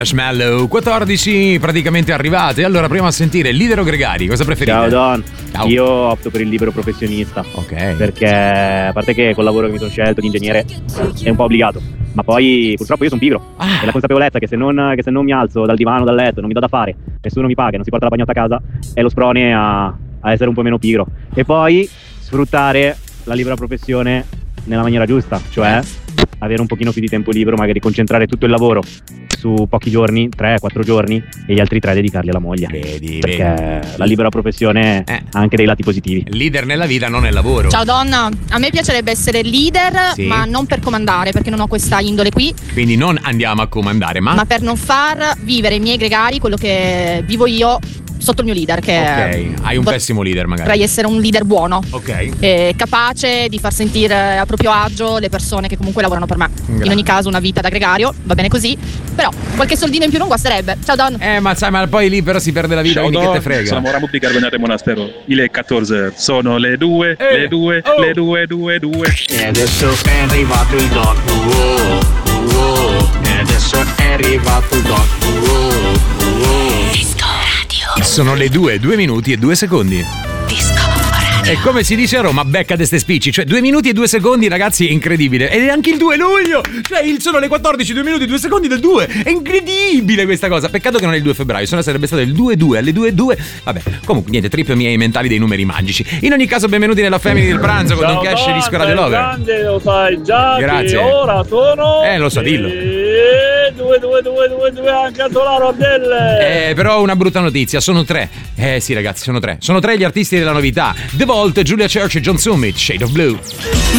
Marshmallow 14 praticamente arrivate. Allora proviamo a sentire Leader o Gregari, cosa preferite? Ciao Don. Ciao. Io opto per il libero professionista. Ok. Perché a parte che col lavoro che mi sono scelto di ingegnere è un po' obbligato, ma poi purtroppo io sono pigro. E la consapevolezza che se non mi alzo dal divano, dal letto, non mi dà da fare, nessuno mi paga, non si porta la bagnotta a casa, è lo sprone a essere un po' meno pigro. E poi sfruttare la libera professione nella maniera giusta, cioè avere un pochino più di tempo libero, magari concentrare tutto il lavoro su pochi giorni, 3-4 giorni, e gli altri 3 dedicarli alla moglie. Perché la libera professione ha anche dei lati positivi. Leader nella vita, non nel lavoro. Ciao donna, a me piacerebbe essere leader, Sì. ma non per comandare, perché non ho questa indole qui, Quindi non andiamo a comandare, ma per non far vivere i miei gregari quello che vivo io sotto il mio leader, che Ok, hai un pessimo leader magari. vorrei essere un leader buono, Ok. capace di far sentire a proprio agio le persone che comunque lavorano per me. Grazie. In ogni caso una vita da gregario, va bene così, però qualche soldino in più non guasterebbe. Ciao Don. Ma sai, ma poi lì però si perde la vita, Ciao quindi che Don, te frega. sono Moramut di Carbonate Monastero. Il è 14, sono le 2, le 2, le 2, 2, 2. E adesso è arrivato il Don. E adesso è arrivato il Don. Disco Radio. Sono le 2 minuti e 2 secondi. Disco Radio. E come si dice a Roma, becca de ste spicci. Cioè 2 minuti e 2 secondi, ragazzi, è incredibile. Ed è anche il 2 luglio. Cioè sono le 14, 2 minuti e 2 secondi del 2. È incredibile questa cosa. Peccato che non è il 2 febbraio, se no sarebbe stato il 2-2 alle 2-2. Vabbè, comunque niente, trip miei mentali dei numeri magici. In ogni caso, benvenuti nella Family del Pranzo con Don Cash e Disco Radio Lover. Grande, lo sai già. Grazie. Che ora sono. Lo so, dillo. 2 anche a Solaro Delle. Però una brutta notizia, sono 3. Sì ragazzi, sono 3. Sono 3 gli artisti della novità. The Vault, Julia Church e John Summit, Shade of Blue.